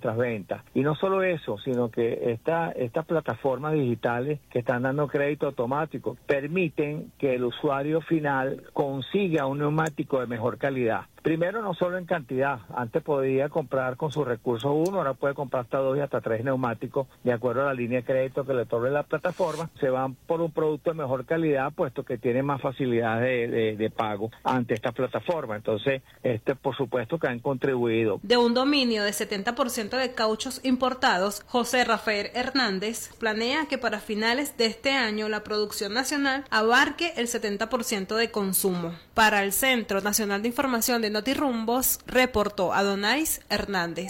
nuestras ventas. Y no solo eso, sino que estas plataformas digitales que están dando crédito automático permiten que el usuario final consiga un neumático de mejor calidad. Primero, no solo en cantidad. Antes podía comprar con sus recursos uno, ahora puede comprar hasta 2 y hasta 3 neumáticos, de acuerdo a la línea de crédito que le otorgue la plataforma. Se van por un producto de mejor calidad, puesto que tiene más facilidad de pago ante esta plataforma. Entonces, por supuesto que han contribuido. De un dominio de 70% de cauchos importados, José Rafael Hernández planea que para finales de este año la producción nacional abarque el 70% de consumo. Para el Centro Nacional de Información de Notirumbos, reportó Adonais Hernández.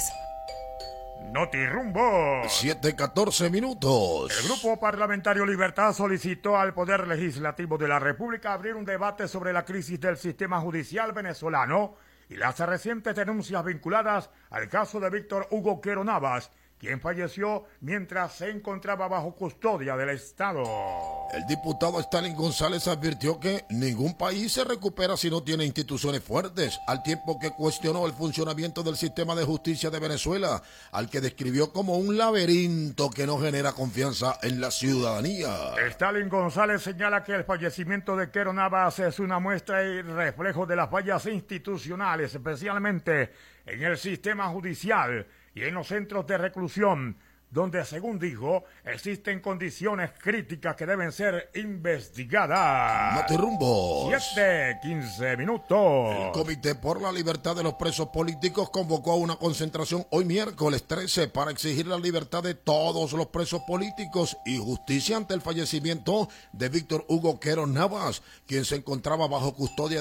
Notirumbos. 7:14 minutos. El Grupo Parlamentario Libertad solicitó al Poder Legislativo de la República abrir un debate sobre la crisis del sistema judicial venezolano y las recientes denuncias vinculadas al caso de Víctor Hugo Quero Navas, quien falleció mientras se encontraba bajo custodia del Estado. El diputado Stalin González advirtió que ningún país se recupera si no tiene instituciones fuertes, al tiempo que cuestionó el funcionamiento del sistema de justicia de Venezuela, al que describió como un laberinto que no genera confianza en la ciudadanía. Stalin González señala que el fallecimiento de Quero Navas es una muestra y reflejo de las fallas institucionales, especialmente en el sistema judicial y en los centros de reclusión, donde, según dijo, existen condiciones críticas que deben ser investigadas. Notirumbos. 7:15 minutos. El Comité por la Libertad de los Presos Políticos convocó a una concentración hoy miércoles 13 para exigir la libertad de todos los presos políticos y justicia ante el fallecimiento de Víctor Hugo Quero Navas, quien se encontraba bajo custodia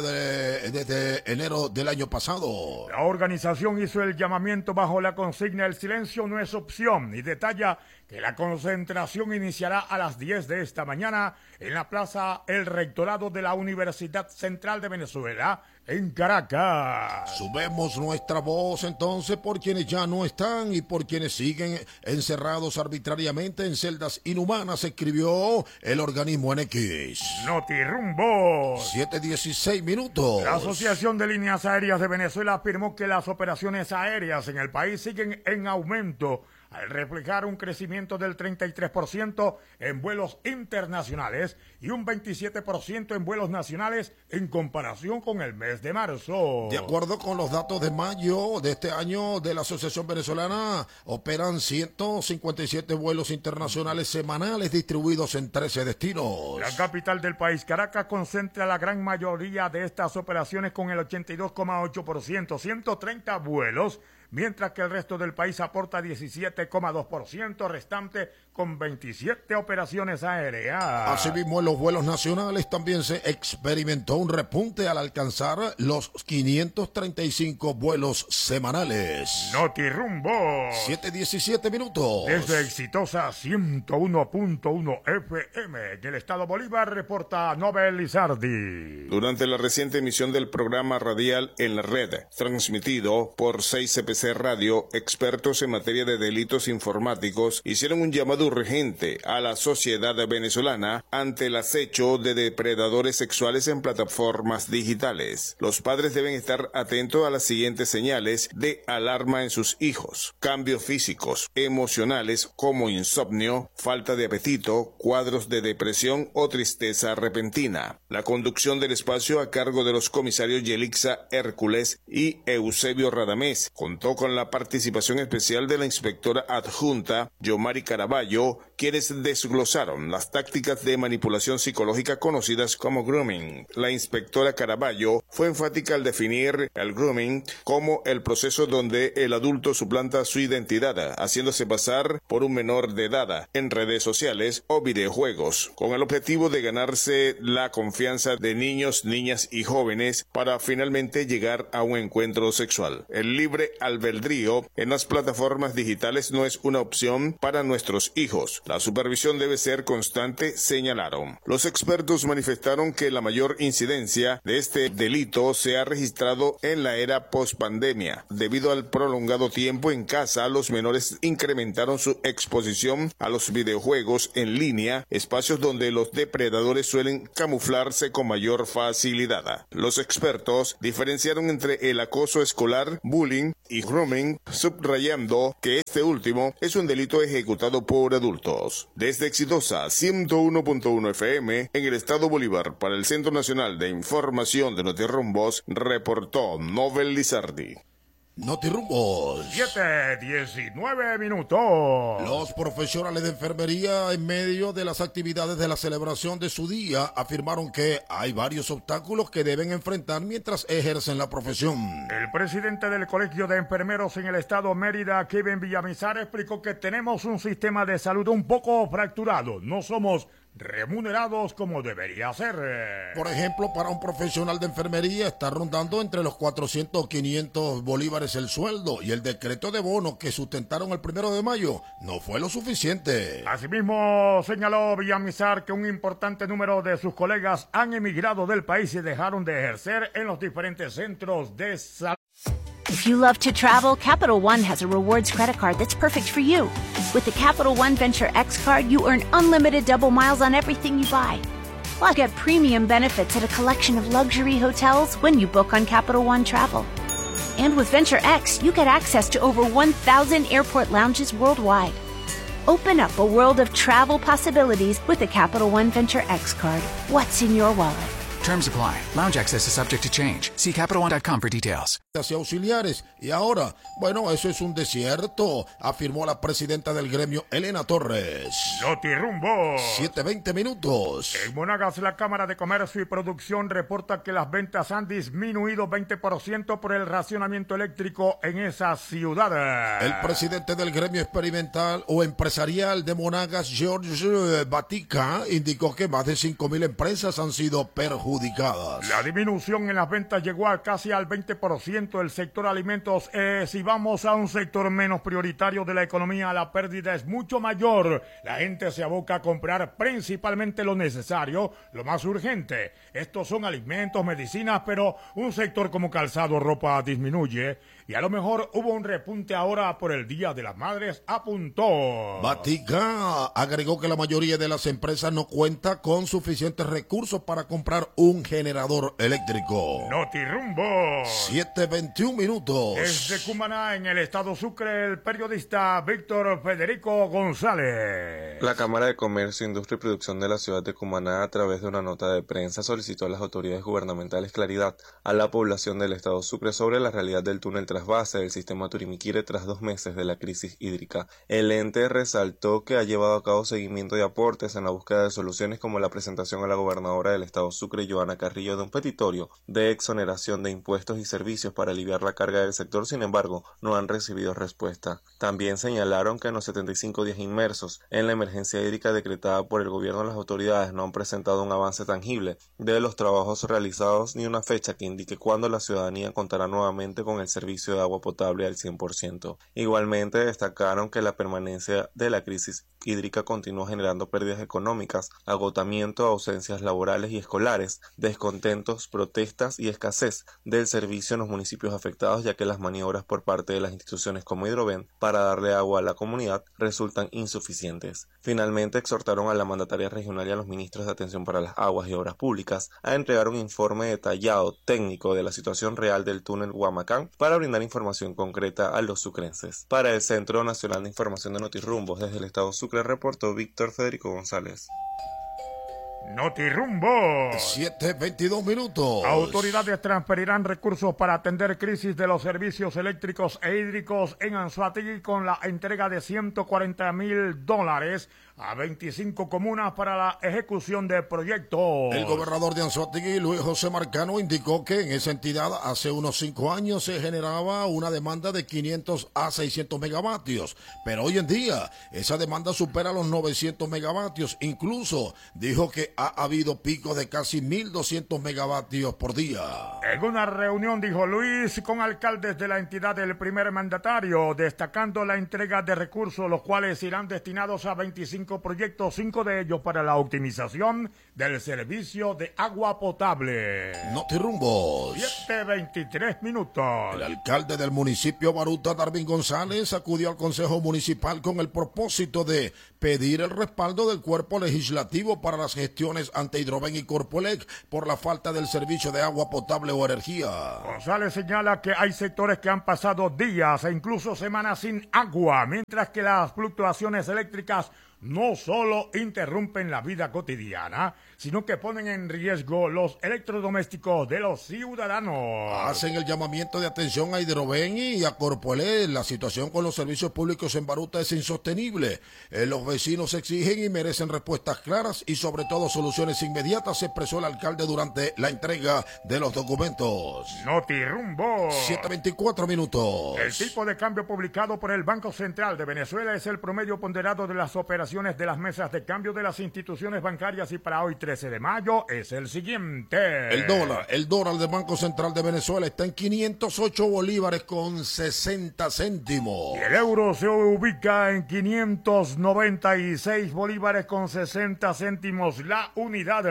desde enero del año pasado. La organización hizo el llamamiento bajo la consigna "El silencio no es opción" y detalla que la concentración iniciará a las 10 de esta mañana en la Plaza El Rectorado de la Universidad Central de Venezuela, en Caracas. Subemos nuestra voz entonces por quienes ya no están y por quienes siguen encerrados arbitrariamente en celdas inhumanas, escribió el organismo NX. Notirumbos. 7:16 minutos. La Asociación de Líneas Aéreas de Venezuela afirmó que las operaciones aéreas en el país siguen en aumento, al reflejar un crecimiento del 33% en vuelos internacionales y un 27% en vuelos nacionales en comparación con el mes de marzo. De acuerdo con los datos de mayo de este año de la Asociación Venezolana, operan 157 vuelos internacionales semanales distribuidos en 13 destinos. La capital del país, Caracas, concentra la gran mayoría de estas operaciones con el 82,8%, 130 vuelos, mientras que el resto del país aporta 17,2%, restante con 27 operaciones aéreas. Asimismo, en los vuelos nacionales también se experimentó un repunte al alcanzar los 535 vuelos semanales. Notirumbo. 7:17 minutos. Desde Exitosa 101.1 FM en el estado Bolívar, reporta Nobel Lizardi. Durante la reciente emisión del programa radial En la Red, transmitido por 6CPC Radio, expertos en materia de delitos informáticos hicieron un llamado urgente a la sociedad venezolana ante el acecho de depredadores sexuales en plataformas digitales. Los padres deben estar atentos a las siguientes señales de alarma en sus hijos: cambios físicos, emocionales como insomnio, falta de apetito, cuadros de depresión o tristeza repentina. La conducción del espacio a cargo de los comisarios Yelixa Hércules y Eusebio Radamés contó con la participación especial de la inspectora adjunta Yomari Caraballo, quienes desglosaron las tácticas de manipulación psicológica conocidas como grooming. La inspectora Caraballo fue enfática al definir el grooming como el proceso donde el adulto suplanta su identidad, haciéndose pasar por un menor de edad en redes sociales o videojuegos, con el objetivo de ganarse la confianza de niños, niñas y jóvenes para finalmente llegar a un encuentro sexual. El libre albedrío en las plataformas digitales no es una opción para nuestros hijos. La supervisión debe ser constante, señalaron. Los expertos manifestaron que la mayor incidencia de este delito se ha registrado en la era post-pandemia. Debido al prolongado tiempo en casa, los menores incrementaron su exposición a los videojuegos en línea, espacios donde los depredadores suelen camuflarse con mayor facilidad. Los expertos diferenciaron entre el acoso escolar, bullying y grooming, subrayando que este último es un delito ejecutado por adultos. Desde Exitosa 101.1 FM en el estado Bolívar para el Centro Nacional de Información de Notirrumbos, reportó Nobel Lizardi. Notirrumbos. 7:19 minutos. Los profesionales de enfermería, en medio de las actividades de la celebración de su día, afirmaron que hay varios obstáculos que deben enfrentar mientras ejercen la profesión. El presidente del Colegio de Enfermeros en el estado Mérida, Kevin Villamizar, explicó que tenemos un sistema de salud un poco fracturado. No somos remunerados como debería ser. Por ejemplo, para un profesional de enfermería está rondando entre los 400 o 500 bolívares el sueldo, y el decreto de bono que sustentaron el 1 de mayo no fue lo suficiente. Asimismo, señaló Villamizar que un importante número de sus colegas han emigrado del país y dejaron de ejercer en los diferentes centros de salud. If you love to travel, Capital One has a rewards credit card that's perfect for you. With the Capital One Venture X card, you earn unlimited double miles on everything you buy. Plus, get premium benefits at a collection of luxury hotels when you book on Capital One Travel. And with Venture X, you get access to over 1,000 airport lounges worldwide. Open up a world of travel possibilities with the Capital One Venture X card. What's in your wallet? Terms apply. Lounge access is subject to change. See CapitalOne.com for details. Hacia auxiliares. Y ahora, bueno, eso es un desierto, afirmó la presidenta del gremio, Elena Torres. Notirrumbos. 7:20 minutos. En Monagas, la Cámara de Comercio y Producción reporta que las ventas han disminuido 20% por el racionamiento eléctrico en esa ciudad. El presidente del gremio experimental o empresarial de Monagas, George Batica, indicó que más de 5,000 empresas han sido perjudicadas. La disminución en las ventas llegó a casi al 20%. El sector alimentos, si vamos a un sector menos prioritario de la economía, la pérdida es mucho mayor. La gente se aboca a comprar principalmente lo necesario, lo más urgente. Estos son alimentos, medicinas, pero un sector como calzado, ropa disminuye. Y a lo mejor hubo un repunte ahora por el Día de las Madres, apuntó. Batica agregó que la mayoría de las empresas no cuenta con suficientes recursos para comprar un generador eléctrico. Notirrumbos. 7:21 minutos. Desde Cumaná, en el estado Sucre, el periodista Víctor Federico González. La Cámara de Comercio, Industria y Producción de la ciudad de Cumaná, a través de una nota de prensa, solicitó a las autoridades gubernamentales claridad a la población del estado Sucre sobre la realidad del túnel trasvase del sistema Turimiquire tras 2 meses de la crisis hídrica. El ente resaltó que ha llevado a cabo seguimiento y aportes en la búsqueda de soluciones, como la presentación a la gobernadora del estado Sucre, Joana Carrillo, de un petitorio de exoneración de impuestos y servicios para aliviar la carga del sector. Sin embargo, no han recibido respuesta. También señalaron que en los 75 días inmersos en la emergencia hídrica decretada por el gobierno, las autoridades no han presentado un avance tangible de los trabajos realizados ni una fecha que indique cuándo la ciudadanía contará nuevamente con el servicio de agua potable al 100%. Igualmente destacaron que la permanencia de la crisis hídrica continúa generando pérdidas económicas, agotamiento, ausencias laborales y escolares, descontentos, protestas y escasez del servicio en los municipios afectados, ya que las maniobras por parte de las instituciones como Hidroven para darle agua a la comunidad resultan insuficientes. Finalmente exhortaron a la mandataria regional y a los ministros de Atención para las Aguas y Obras Públicas a entregar un informe detallado técnico de la situación real del túnel Guamacán para brindar información concreta a los sucrenses. Para el Centro Nacional de Información de Notirrumbos, desde el estado Sucre, reportó Víctor Federico González. Notirrumbos. 7:22 minutos. Autoridades transferirán recursos para atender crisis de los servicios eléctricos e hídricos en Anzoátegui con la entrega de $140,000 a 25 comunas para la ejecución de proyectos. El gobernador de Anzoátegui, Luis José Marcano, indicó que en esa entidad hace unos 5 años se generaba una demanda de 500 a 600 megavatios, pero hoy en día esa demanda supera los 900 megavatios. Incluso dijo que ha habido picos de casi 1.200 megavatios por día. En una reunión, dijo Luis, con alcaldes de la entidad del primer mandatario, destacando la entrega de recursos, los cuales irán destinados a 25 proyectos, 5 de ellos para la optimización del servicio de agua potable. Notirumbos. 7:23 minutos. El alcalde del municipio Baruta, Darwin González, acudió al Consejo Municipal con el propósito de pedir el respaldo del cuerpo legislativo para las gestiones ante Hidroven y Corpoelec por la falta del servicio de agua potable o energía. González señala que hay sectores que han pasado días e incluso semanas sin agua, mientras que las fluctuaciones eléctricas no solo interrumpen la vida cotidiana, sino que ponen en riesgo los electrodomésticos de los ciudadanos. Hacen el llamamiento de atención a Hidroven y a Corpoelec. La situación con los servicios públicos en Baruta es insostenible. Los vecinos exigen y merecen respuestas claras y sobre todo soluciones inmediatas, expresó el alcalde durante la entrega de los documentos. Notirumbo. 7:24 minutos. El tipo de cambio publicado por el Banco Central de Venezuela es el promedio ponderado de las operaciones de las mesas de cambio de las instituciones bancarias y para hoy 13 de mayo es el siguiente. El dólar del Banco Central de Venezuela está en 508 bolívares con 60 céntimos. Y el euro se ubica en 596 bolívares con 60 céntimos la unidad.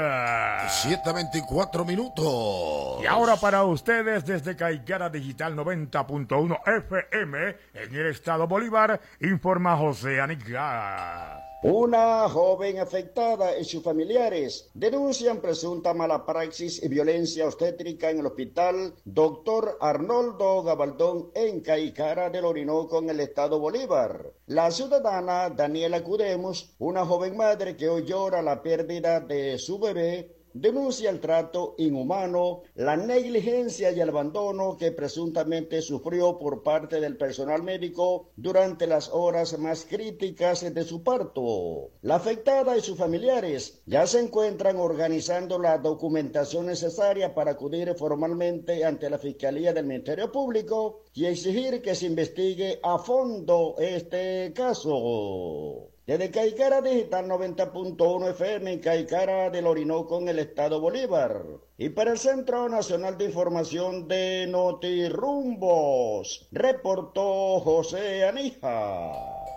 7:24 minutos. Y ahora para ustedes desde Caicara Digital 90.1 FM en el estado Bolívar, informa José Anica. Una joven afectada y sus familiares denuncian presunta mala praxis y violencia obstétrica en el hospital Dr. Arnoldo Gabaldón en Caicara del Orinoco en el estado Bolívar. La ciudadana Daniela Cudemos, una joven madre que hoy llora la pérdida de su bebé, denuncia el trato inhumano, la negligencia y el abandono que presuntamente sufrió por parte del personal médico durante las horas más críticas de su parto. La afectada y sus familiares ya se encuentran organizando la documentación necesaria para acudir formalmente ante la Fiscalía del Ministerio Público y exigir que se investigue a fondo este caso. Desde Caicara Digital 90.1 FM en Caicara del Orinoco en el estado Bolívar. Y para el Centro Nacional de Información de Notirumbos, reportó José Anija.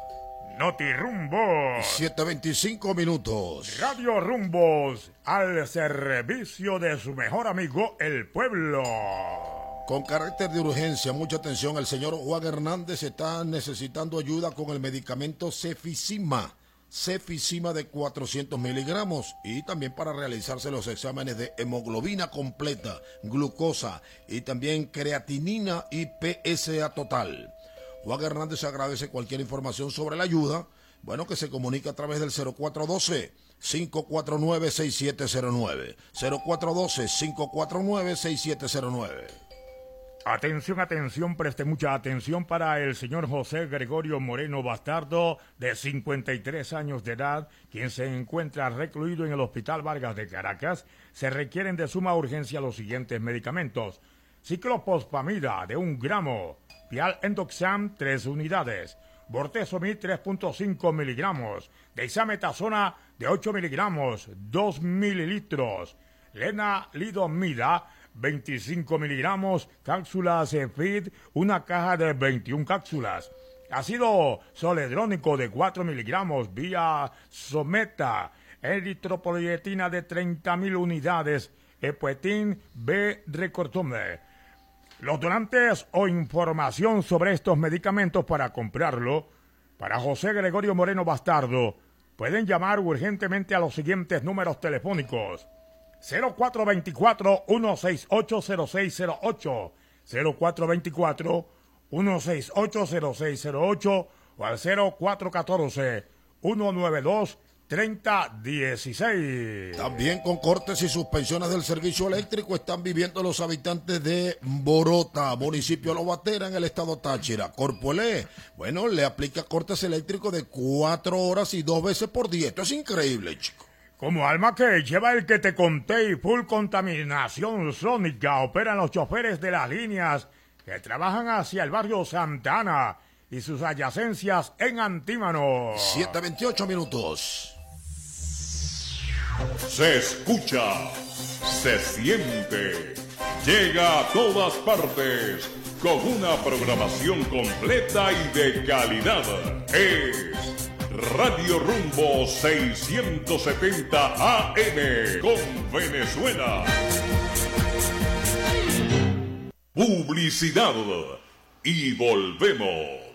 Notirumbos. 7:25 minutos. Radio Rumbos al servicio de su mejor amigo, el pueblo. Con carácter de urgencia, mucha atención, el señor Juan Hernández está necesitando ayuda con el medicamento Cefisima de 400 miligramos y también para realizarse los exámenes de hemoglobina completa, glucosa y también creatinina y PSA total. Juan Hernández agradece cualquier información sobre la ayuda, que se comunica a través del 0412-549-6709, 0412-549-6709. Atención, preste mucha atención para el señor José Gregorio Moreno Bastardo, de 53 años de edad, quien se encuentra recluido en el Hospital Vargas de Caracas. Se requieren de suma urgencia los siguientes medicamentos: ciclopospamida de 1 gramo, Pial Endoxam 3 unidades, Bortezomib 3.5 miligramos, Dexametasona de 8 miligramos, 2 mililitros, Lenalidomida 25 miligramos, cápsulas FID, una caja de 21 cápsulas. Ácido soledrónico de 4 miligramos, vía Someta, eritropoyetina de 30.000 unidades, Epoetin B Recortome. Los donantes o información sobre estos medicamentos para comprarlo, para José Gregorio Moreno Bastardo, pueden llamar urgentemente a los siguientes números telefónicos: 0424-168-0608, 0424-168-0608 o al 0414-192-3016. También con cortes y suspensiones del servicio eléctrico están viviendo los habitantes de Borota, municipio Lobatera, en el estado Táchira. Corpoelec, le aplica cortes eléctricos de 4 horas y 2 veces por día. Esto es increíble, chico. Como alma que lleva el que te conté y full contaminación sónica, operan los choferes de las líneas que trabajan hacia el barrio Santa Ana y sus adyacencias en Antímano. 7:28 minutos. Se escucha, se siente, llega a todas partes con una programación completa y de calidad. Es Radio Rumbo 670 AM con Venezuela. Publicidad y volvemos.